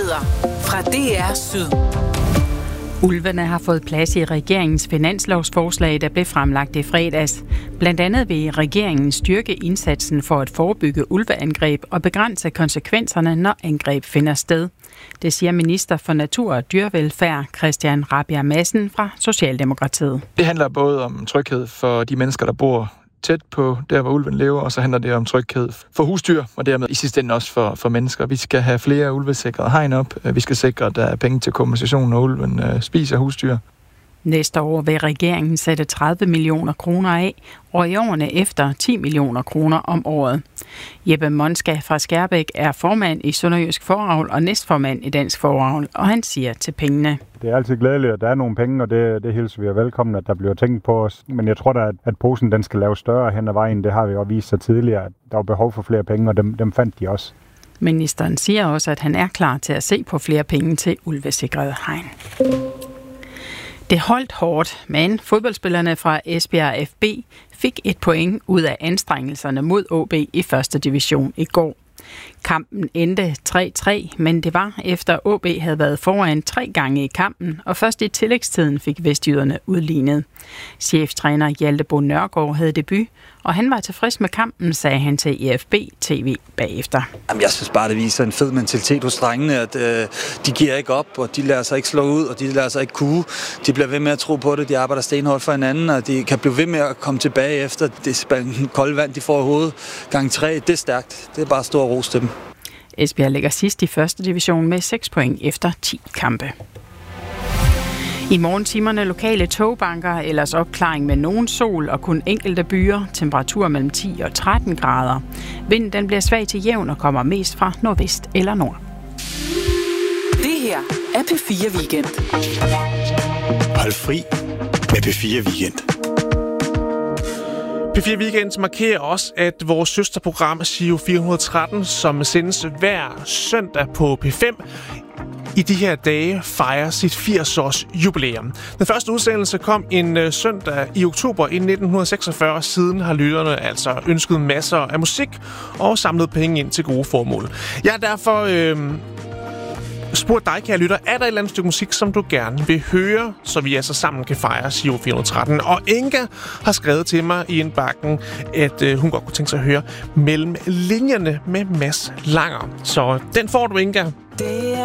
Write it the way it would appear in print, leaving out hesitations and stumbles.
Nyheder fra DR Syd. Ulvene har fået plads i regeringens finanslovsforslag, der blev fremlagt i fredags. Blandt andet vil regeringen styrke indsatsen for at forebygge ulveangreb og begrænse konsekvenserne, når angreb finder sted. Det siger minister for natur og dyrevelfærd Christian Rabjerg Madsen fra Socialdemokratiet. Det handler både om tryghed for de mennesker, der bor tæt på der, hvor ulven lever, og så handler det om tryghed for husdyr, og dermed i sidste ende også for mennesker. Vi skal have flere ulvesikrede hegn op. Vi skal sikre, at der er penge til kompensation, når ulven spiser husdyr. Næste år vil regeringen sætte 30 millioner kroner af, og i årene efter 10 millioner kroner om året. Jeppe Monska fra Skærbæk er formand i Sønderjysk Fåreavl og næstformand i Dansk Fåreavl, og han siger til pengene. Det er altid glædeligt, at der er nogle penge, og det hilser vi velkommen, at der bliver tænkt på os. Men jeg tror da, at posen den skal laves større hen ad vejen. Det har vi også vist sig tidligere, at der var behov for flere penge, og dem fandt de også. Ministeren siger også, at han er klar til at se på flere penge til ulvesikrede hegn. Det holdt hårdt, men fodboldspillerne fra Esbjerg FB fik et point ud af anstrengelserne mod AaB i første division i går. Kampen endte 3-3, men det var efter AaB havde været foran 3 gange i kampen, og først i tillægstiden fik vestjyderne udlignet. Cheftræner Hjalte Bo Nørgaard havde debut, og han var tilfreds med kampen, sagde han til EFB TV bagefter. Jeg synes bare, det viser en fed mentalitet hos drengene, at de giver ikke op, og de lader sig ikke slå ud, og de lader sig ikke kue. De bliver ved med at tro på det, de arbejder stenhårdt for hinanden, og de kan blive ved med at komme tilbage efter det kolde vand, de får i hovedet. Gang 3, det er stærkt. Det er bare stor ros til dem. Esbjerg ligger sidst i første division med 6 point efter 10 kampe. I morgentimerne lokale togbanker, ellers opklaring med nogen sol og kun enkelte byer, temperatur mellem 10 og 13 grader. Vinden den bliver svag til jævn og kommer mest fra nordvest eller nord. Det her er P4 Weekend. Hold fri med P4 Weekend. P4 Weekend markerer også, at vores søsterprogram Giro 413, som sendes hver søndag på P5, i de her dage fejrer sit 80-års jubilæum. Den første udsendelse kom en søndag i oktober i 1946, siden har lytterne altså ønsket masser af musik og samlet penge ind til gode formål. Jeg har derfor spurgt dig, kære lytter, er der et eller andet stykke musik, som du gerne vil høre, så vi altså sammen kan fejre Giro 413? Og Inga har skrevet til mig i indbakken, at hun godt kunne tænke sig at høre Mellem linjerne med Mads Langer. Så den får du, Inga.